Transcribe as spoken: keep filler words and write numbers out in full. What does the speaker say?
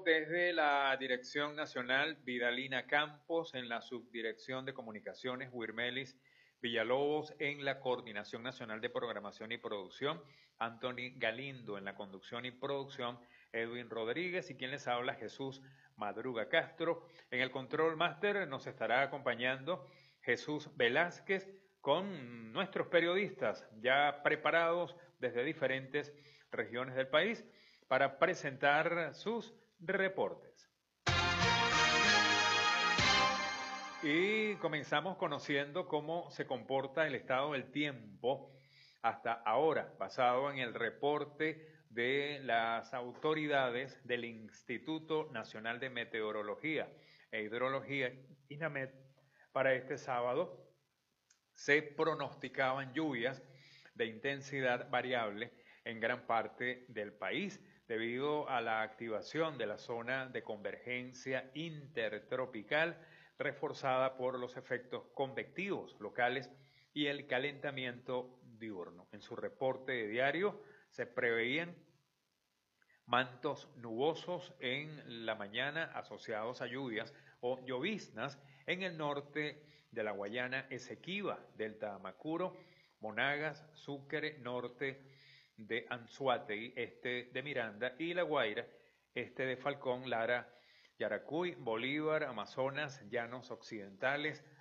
desde la Dirección Nacional Vidalina Campos, en la Subdirección de Comunicaciones Huirmelis Villalobos, en la Coordinación Nacional de Programación y Producción, Anthony Galindo, en la conducción y producción, Edwin Rodríguez, y quien les habla, Jesús Madruga Castro. En el Control Master nos estará acompañando Jesús Velázquez con nuestros periodistas ya preparados desde diferentes regiones del país para presentar sus reportes. Y comenzamos conociendo cómo se comporta el estado del tiempo hasta ahora, basado en el reporte de las autoridades del Instituto Nacional de Meteorología e Hidrología, INAMED. Para este sábado se pronosticaban lluvias de intensidad variable en gran parte del país, debido a la activación de la zona de convergencia intertropical, reforzada por los efectos convectivos locales y el calentamiento diurno. En su reporte diario se preveían mantos nubosos en la mañana asociados a lluvias o lloviznas en el norte de la Guayana Esequiba, Delta Amacuro, Monagas, Sucre, norte de Anzoátegui, este de Miranda, y La Guaira, este de Falcón, Lara, Yaracuy, Bolívar, Amazonas, Llanos Occidentales,